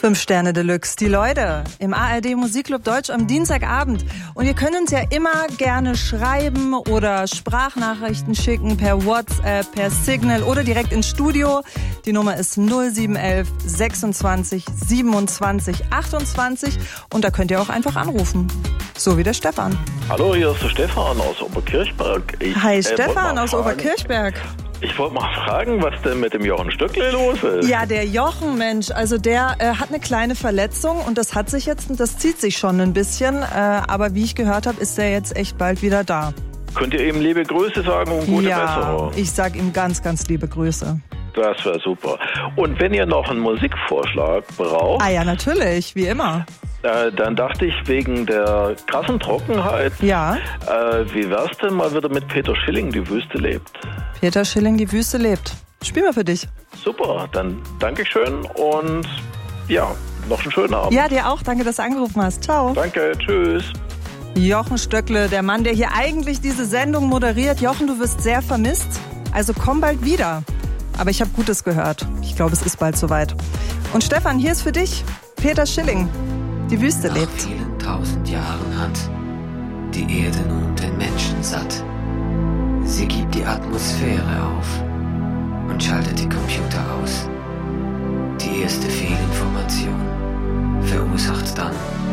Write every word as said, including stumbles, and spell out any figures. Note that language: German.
Fünf Sterne Deluxe, die Leute im A R D Musikclub Deutsch am Dienstagabend. Und ihr könnt uns ja immer gerne schreiben oder Sprachnachrichten schicken per WhatsApp, per Signal oder direkt ins Studio. Die Nummer ist null sieben eins eins sechsundzwanzig siebenundzwanzig achtundzwanzig und da könnt ihr auch einfach anrufen. So wie der Stefan. Hallo, hier ist der Stefan aus Oberkirchberg. Ich, Hi äh, Stefan aus fragen, Oberkirchberg. Ich wollte mal fragen, was denn mit dem Jochen Stöckle los ist. Ja, der Jochen, Mensch, also der äh, hat eine kleine Verletzung und das hat sich jetzt, das zieht sich schon ein bisschen, äh, aber wie ich gehört habe, ist der jetzt echt bald wieder da. Könnt ihr ihm liebe Grüße sagen und gute ja, Besserung? Ich sag ihm ganz, ganz liebe Grüße. Das wäre super. Und wenn ihr noch einen Musikvorschlag braucht... Ah ja, natürlich, wie immer. Äh, dann dachte ich, wegen der krassen Trockenheit, ja. äh, wie wär's denn mal wieder mit Peter Schilling, Die Wüste lebt? Peter Schilling, Die Wüste lebt. Spielen wir für dich. Super, dann danke schön und ja, noch einen schönen Abend. Ja, dir auch. Danke, dass du angerufen hast. Ciao. Danke, tschüss. Jochen Stöckle, der Mann, der hier eigentlich diese Sendung moderiert. Jochen, du wirst sehr vermisst. Also komm bald wieder. Aber ich habe Gutes gehört. Ich glaube, es ist bald soweit. Und Stefan, hier ist für dich Peter Schilling. Die Wüste Nach lebt. vielen tausend Jahren hat die Erde nun den Menschen satt. Sie gibt die Atmosphäre auf und schaltet die Computer aus. Die erste Fehlinformation verursacht dann